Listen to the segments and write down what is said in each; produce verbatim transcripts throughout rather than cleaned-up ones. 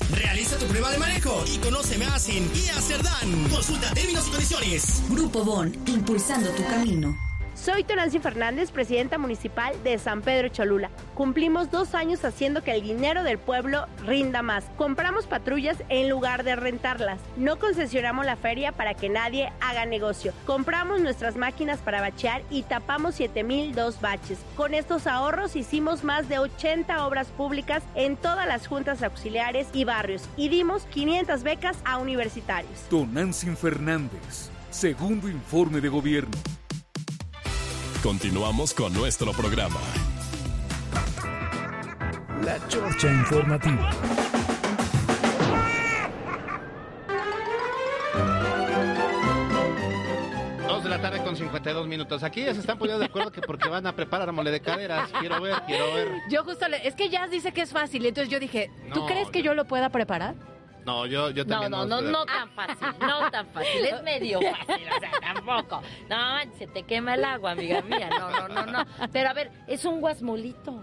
Realiza tu prueba de manejo y conoce más en Kia Cerdán. Consulta términos y condiciones. Grupo Bon, impulsando tu camino. Soy Tonancy Fernández, presidenta municipal de San Pedro Cholula. Cumplimos dos años haciendo que el dinero del pueblo rinda más. Compramos patrullas en lugar de rentarlas. No concesionamos la feria para que nadie haga negocio. Compramos nuestras máquinas para bachear y tapamos siete mil dos baches. Con estos ahorros hicimos más de ochenta obras públicas en todas las juntas auxiliares y barrios y dimos quinientas becas a universitarios. Tonancy Fernández, segundo informe de gobierno. Continuamos con nuestro programa. La Chorcha Informativa. Dos de la tarde con cincuenta y dos minutos. Aquí ya se están poniendo de acuerdo que porque van a preparar mole de caderas. Quiero ver, quiero ver. Yo justo, le, es que Jazz dice que es fácil, entonces yo dije, ¿tú No, crees que yo- yo lo pueda preparar? No, yo, yo No, también no, no, estoy de no acuerdo. tan fácil, no tan fácil, es medio fácil, o sea, tampoco. No, se te quema el agua, amiga mía, no, no, no, no. Pero a ver, es un guasmolito.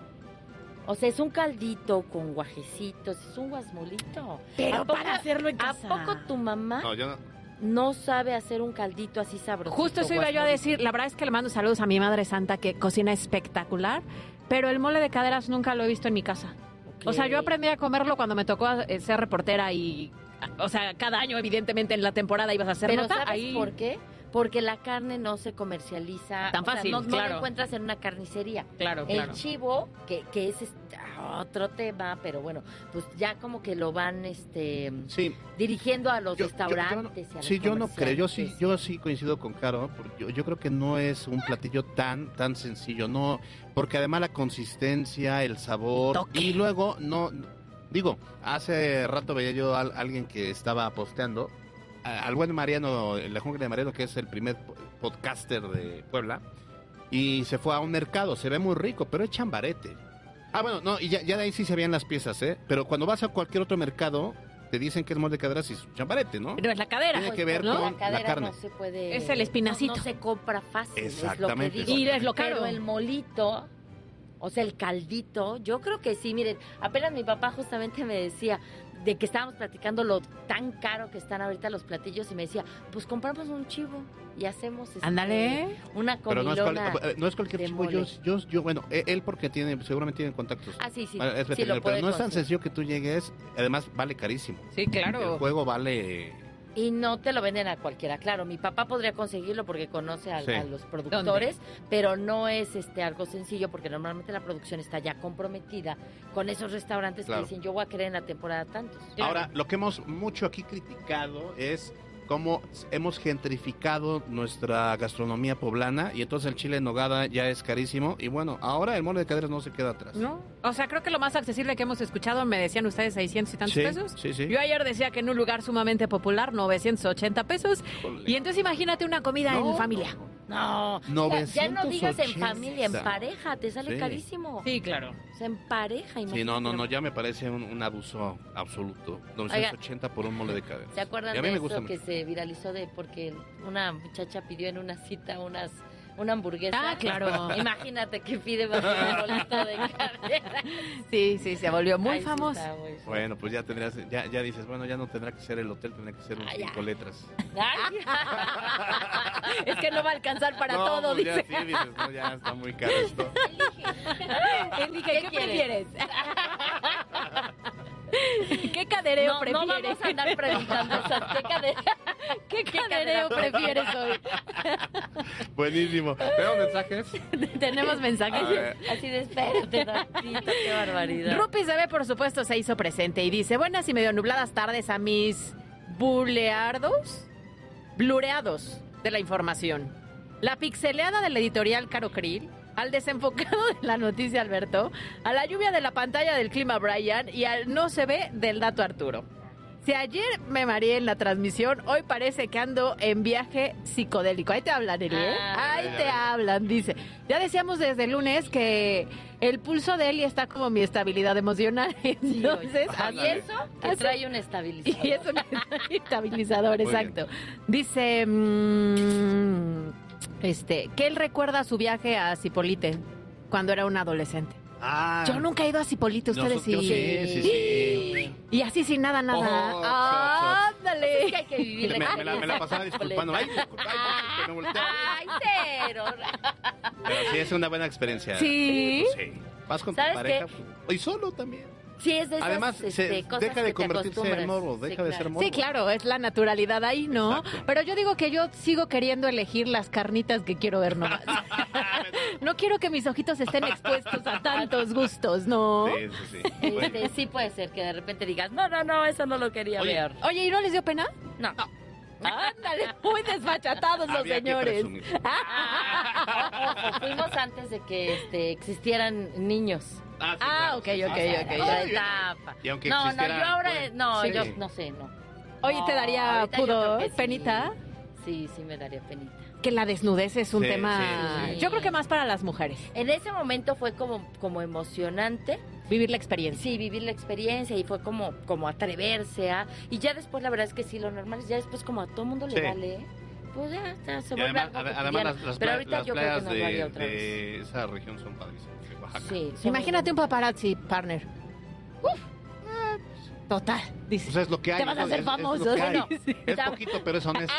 O sea, es un caldito con guajecitos, es un guasmolito. Pero ¿A poco- para hacerlo en ¿A casa. poco tu mamá No, yo no. no sabe hacer un caldito así sabroso? Justo eso iba yo a decir, la verdad es que le mando saludos a mi madre santa que cocina espectacular, pero el mole de caderas nunca lo he visto en mi casa. O sea, yo aprendí a comerlo cuando me tocó eh, ser reportera y, o sea, cada año evidentemente en la temporada ibas a hacer Pero nota. ¿sabes ahí... por qué? Porque la carne no se comercializa. Tan o sea, fácil, no, no claro. la encuentras en una carnicería. Claro, El claro. chivo, que, que es este, otro tema, pero bueno, pues ya como que lo van este Sí. dirigiendo a los Yo- yo- yo no- restaurantes. y a los sí, yo no creo, yo sí, comerciantes. yo sí coincido con Caro, porque yo, yo creo que no es un platillo tan, tan sencillo, no, porque además la consistencia, el sabor, toque. y luego no, digo, hace rato veía yo a alguien que estaba posteando, a- al buen Mariano, la jungla de Mariano, que es el primer po- podcaster de Puebla, y se fue a un mercado, se ve muy rico, pero es chambarete. Ah, bueno, no, y ya, ya de ahí sí se veían las piezas, ¿eh? Pero cuando vas a cualquier otro mercado, te dicen que es mole de caderas y es chambarete, ¿no? Pero es la cadera. Tiene Pues que ver porque con la cadera la carne. no se puede. Es el espinacito. No, no se compra fácil. Exactamente. Es lo que digo. Y es lo caro. Pero el molito, o sea, el caldito, yo creo que sí. Miren, apenas mi papá justamente me decía de que estábamos platicando lo tan caro que están ahorita los platillos y me decía, pues compramos un chivo y hacemos este, Ándale. una Pero no es, cual- comilona. eh, no es cualquier de chivo. Yo, mole. yo, yo, bueno, eh, él porque tiene, seguramente tiene contactos. Ah, sí, sí. Ah, es sí, veterinario, lo puede pero no es tan conseguir. sencillo que tú llegues. Además, vale carísimo. Sí, El claro. juego vale. Y no te lo venden a cualquiera, claro. Mi papá podría conseguirlo porque conoce a, Sí. a los productores, pero no es este algo sencillo porque normalmente la producción está ya comprometida con esos restaurantes Claro. que dicen yo voy a querer en la temporada tantos. Ahora, lo que hemos mucho aquí criticado es cómo hemos gentrificado nuestra gastronomía poblana y entonces el chile en nogada ya es carísimo y bueno, ahora el mole de caderas no se queda atrás. ¿No? O sea, creo que lo más accesible que hemos escuchado, me decían ustedes seiscientos y tantos Sí, pesos. sí, sí. Yo ayer decía que en un lugar sumamente popular, novecientos ochenta pesos. Híjole. Y entonces imagínate una comida No, en familia. No, ya no digas en familia, en pareja, te sale Sí. carísimo. Sí, claro. O sea, en pareja, imagínate. Sí, no, no, no, ya me parece un, un abuso absoluto. novecientos ochenta por un mole de caderas. ¿Se acuerdan Y a mí de me eso gusta que mucho. se viralizó de porque una muchacha pidió en una cita unas una hamburguesa? Ah, claro. Imagínate que pide bajo una bolita de cadera. Sí, sí, se volvió muy Ay, sí, famoso. está muy feo. Bueno, pues ya tendrías, ya, ya dices, bueno, ya no tendrá que ser el hotel, tendrá que ser un Ah, ya. cinco letras. Ay. Es que no va a alcanzar para No, todo, pues ya dice. sí, dices, no, ya está muy caro esto. Elige, ¿Qué ¿qué, quieres? prefieres? ¿Qué cadereo No, prefieres? no vamos a andar preguntando esas. ¿Qué cadera? ¿Qué cadera cadereo prefieres hoy? Buenísimo. ¿Tenemos mensajes? Tenemos mensajes. A ver. Así de espérate tantito, qué barbaridad. Rupi se ve, por supuesto, se hizo presente y dice, buenas y medio nubladas tardes a mis buleardos, blureados de la información. La pixeleada del editorial Caro Krill, al desenfocado de la noticia Alberto, a la lluvia de la pantalla del clima Brian y al no se ve del dato Arturo. Si ayer me mareé en la transmisión, hoy parece que ando en viaje psicodélico. Ahí te hablan, Eli, ¿eh? Ah, Ahí te hablan, dice. Ya decíamos desde el lunes que el pulso de Eli está como mi estabilidad emocional. Entonces, ¿Y Ándale. eso? Que Así- trae un estabilizador. y es un estabilizador, Muy exacto. Dice, mm, este, que él recuerda su viaje a Zipolite cuando era un adolescente. Ah, Yo nunca he ido a Cipolite, ustedes nosotros- sí. Sí, sí, sí. Y así sin nada, nada. Oh, ¡Ándale! Es que hay que vivir Me, la me la, me la pasaba disculpando. Ay, disculpa, ay, disculpa, me volteaba. Ay, cero. Pero sí, es una buena experiencia. Sí. Pues sí. Vas con tu ¿Sabes pareja y solo también. Sí, es de esas Además, este, se, cosas deja que de te convertirse en acostumbras. morbo, deja Sí, de claro. ser morbo. Sí, claro, es la naturalidad ahí, ¿no? Exacto. Pero yo digo que yo sigo queriendo elegir las carnitas que quiero ver nomás. No quiero que mis ojitos estén expuestos a tantos gustos, ¿no? Sí, sí, sí. Bueno. Este, sí puede ser que de repente digas, no, no, no, eso no lo quería Oye, ver. Oye, ¿y no les dio pena? No. Ándale, muy desfachatados los Había que señores. presumir. Ojo, fuimos antes de que este, existieran niños. Ah, sí, Ah, claro, ok, sí, sí, ok, sí. ok. Otra Ay, etapa. Y aunque no, no, existiera, yo ahora, bueno, no, sí. yo no sé, no. Oye, ¿te No, daría ahorita yo creo pudor, que sí. penita? Sí, sí me daría penita. Que la desnudez es un Sí, tema, sí, sí. yo creo que más para las mujeres, En ese momento fue como, como emocionante, vivir la experiencia. sí, vivir la experiencia y fue como, como atreverse a... Y ya después la verdad es que sí, lo normal es ya después como a todo mundo le Sí. vale, pues ya, ya se Y vuelve además, algo ade- además cotidiano. las, las, Pero pla- ahorita las yo creo que playas no lo haría de, otra vez. de esa región son padrísimas, de Oaxaca. Sí, son Imagínate un muy paparazzi, partner. Uf. Total, dice. Pues es lo que hay. Te vas a ¿no? hacer Es- es lo famoso. que hay. ¿no? Sí. Es poquito, pero es honesto.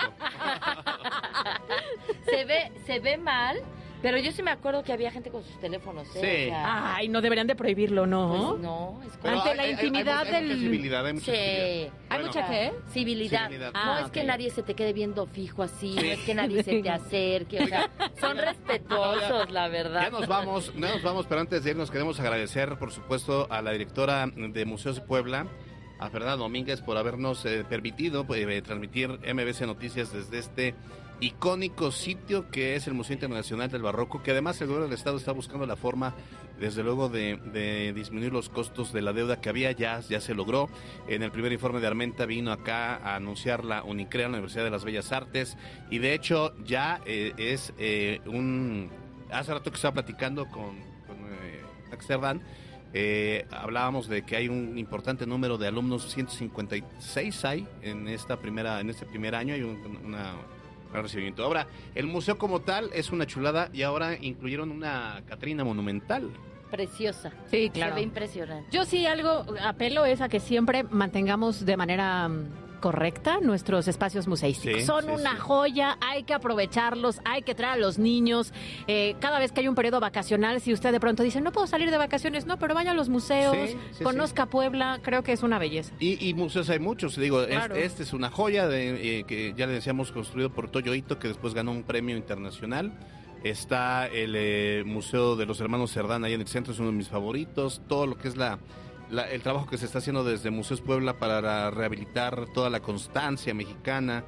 se ve, se ve mal, pero yo sí me acuerdo que había gente con sus teléfonos, ¿eh? Sí. O sea, Ay, no deberían de prohibirlo, ¿no? pues no, es Pero Ante hay- la hay- hay- intimidad hay, mucha del- civilidad, hay mucha Sí. civilidad. ¿Hay Bueno, mucha qué? Civilidad. Civilidad. No Ah, es que ok. nadie se te quede viendo fijo así, Sí. no es que nadie se te acerque, o sea, son respetuosos, la verdad. Ya nos vamos, ya nos vamos, pero antes de irnos queremos agradecer, por supuesto, a la directora de Museos de Puebla, a Fernanda Domínguez, por habernos eh, permitido eh, transmitir M B C Noticias desde este icónico sitio que es el Museo Internacional del Barroco, que además el gobierno del Estado está buscando la forma, desde luego, de, de disminuir los costos de la deuda que había, ya, ya se logró. En el primer informe de Armenta vino acá a anunciar la UNICREA, la Universidad de las Bellas Artes, y de hecho ya eh, es eh, un... Hace rato que estaba platicando con, con eh, Amsterdam, eh, hablábamos de que hay un importante número de alumnos, ciento cincuenta y seis hay en esta primera, en este primer año, hay un, una, un recibimiento. Ahora, el museo como tal es una chulada y ahora incluyeron una Catrina monumental. Preciosa. Sí, Se claro. ve impresionante. Yo sí algo apelo es a que siempre mantengamos de manera mm, correcta nuestros espacios museísticos. Sí, Son sí, una sí. joya, hay que aprovecharlos, hay que traer a los niños. Eh, cada vez que hay un periodo vacacional, si usted de pronto dice, no puedo salir de vacaciones, no, pero vaya a los museos, Sí, sí, conozca Puebla, creo que es una belleza. Y, y museos hay muchos, digo, es- Claro. este es una joya de, eh, que ya le decíamos construido por Toyo Ito, que después ganó un premio internacional. Está el eh, Museo de los Hermanos Cerdán ahí en el centro, es uno de mis favoritos. Todo lo que es la, la- el trabajo que se está haciendo desde Museos Puebla para rehabilitar toda la constancia mexicana.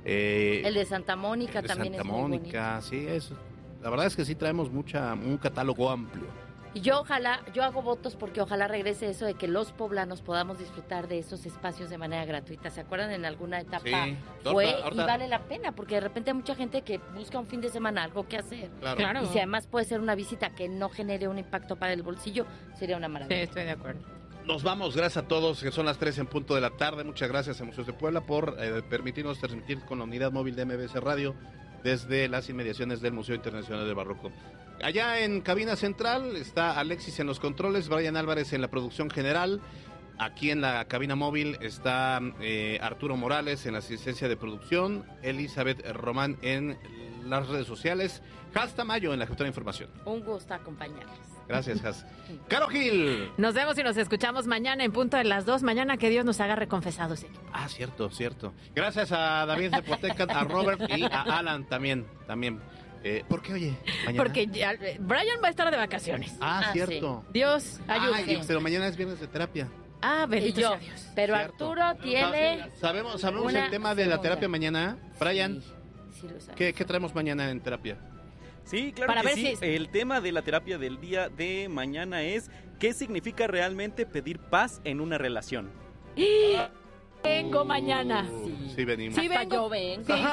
eh, El de Santa Mónica de también Santa es muy bonito. Mónica, sí, eso. La verdad es que sí traemos mucha un catálogo amplio. Y yo ojalá, yo hago votos porque ojalá regrese eso de que los poblanos podamos disfrutar de esos espacios de manera gratuita. ¿Se acuerdan? En alguna etapa Sí. fue Ahorita- ahorita- y vale la pena porque de repente hay mucha gente que busca un fin de semana algo que hacer. Claro. Claro. Y si además puede ser una visita que no genere un impacto para el bolsillo, sería una maravilla. estoy de acuerdo. Nos vamos, gracias a todos, que son las tres en punto de la tarde. Muchas gracias a Museos de Puebla por eh, permitirnos transmitir con la unidad móvil de M B C Radio desde las inmediaciones del Museo Internacional del Barroco. Allá en cabina central está Alexis en los controles, Brian Álvarez en la producción general. Aquí en la cabina móvil está eh, Arturo Morales en la asistencia de producción, Elizabeth Román en las redes sociales, Has Tamayo en la jefatura de información. Un gusto acompañarlos. Gracias, Has. Caro Gil. Nos vemos y nos escuchamos mañana en punto de las dos. Mañana que Dios nos haga reconfesados. Ah, cierto, cierto. Gracias a David Zapoteca, a Robert y a Alan también, también. Eh, ¿Por qué, oye? Mañana. Porque ya, eh, Brian va a estar de vacaciones. Ah, Ah, cierto. Dios, ayúdame. Ay, pero mañana es viernes de terapia. Ah, Y bendito yo, sea Dios. pero Cierto. Arturo tiene... ¿Sabemos, sabemos una el tema de la segunda. terapia mañana? Brian, Sí, sí lo sabes. ¿qué, ¿qué traemos mañana en terapia? Sí, claro Para que ver sí. si- El tema de la terapia del día de mañana es ¿qué significa realmente pedir paz en una relación? Vengo mañana. Uh, sí, venimos. Sí, Hasta vengo. yo vengo. Sí.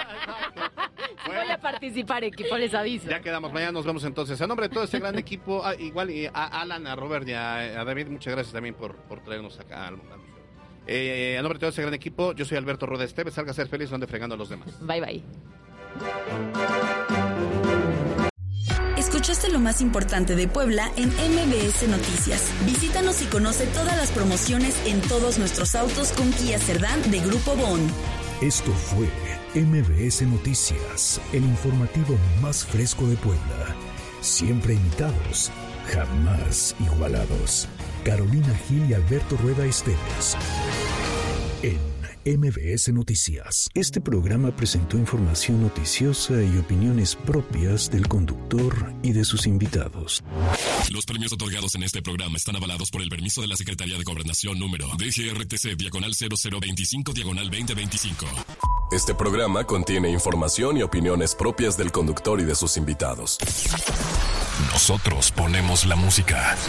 Sí Bueno. voy a participar, equipo, les aviso. Ya quedamos, mañana nos vemos entonces. A nombre de todo este gran equipo, ah, igual y a Alan, a Robert y a, a David, muchas gracias también por, por traernos acá al al museo. Eh, a nombre de todo este gran equipo, yo soy Alberto Rueda Esteves, salga a ser feliz, no ande fregando a los demás. Bye, bye. Escuchaste Conoce lo más importante de Puebla en M B S Noticias. Visítanos y conoce todas las promociones en todos nuestros autos con Kia Cerdán de Grupo Bon. Esto fue M B S Noticias, el informativo más fresco de Puebla. Siempre imitados, jamás igualados. Carolina Gil y Alberto Rueda Esteves. En M B S Noticias. Este programa presentó información noticiosa y opiniones propias del conductor y de sus invitados. Los premios otorgados en este programa están avalados por el permiso de la Secretaría de Gobernación número D G R T C diagonal cero cero veinticinco diagonal veinte veinticinco. Este programa contiene información y opiniones propias del conductor y de sus invitados. Nosotros ponemos la música.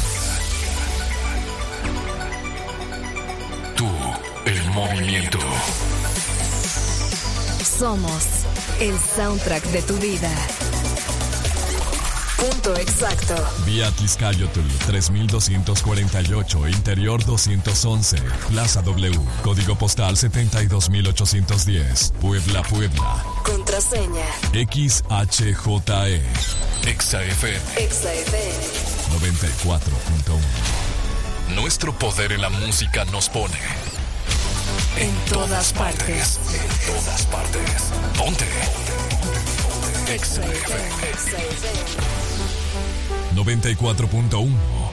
Tú, el movimiento. Somos el soundtrack de tu vida. Punto exacto. Vía Tliscayotl tres mil doscientos cuarenta y ocho, Interior doscientos once, Plaza W, Código Postal setenta y dos mil ochocientos diez, Puebla, Puebla. Contraseña X H J E. Exa F M. Exa F M noventa y cuatro punto uno. Nuestro poder en la música nos pone en todas partes. En todas partes. Ponte. Exa F M noventa y cuatro punto uno.